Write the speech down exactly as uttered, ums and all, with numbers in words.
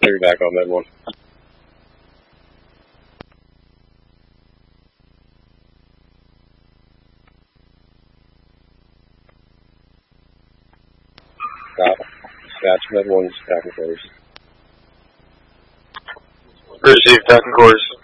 be back on that one. Got Scotch med one's back and quarters. Received back and quarters.